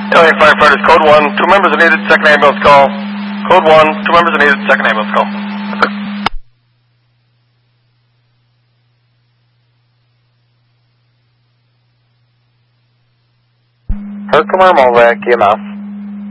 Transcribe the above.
LA firefighters, code 1, 2 members are needed, second ambulance call. Code 1, 2 members are needed, second ambulance call. Herkimer, Molvac, EMS.